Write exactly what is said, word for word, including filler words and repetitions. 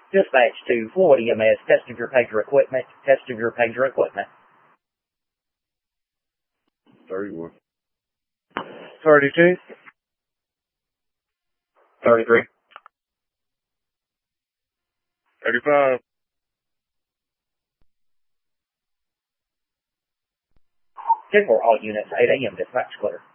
Dispatch to Floyd E M S, test of your pager equipment, test of your pager equipment. thirty-one. thirty-two. thirty-three. thirty-five. ten four, all units, eight A M dispatch clear.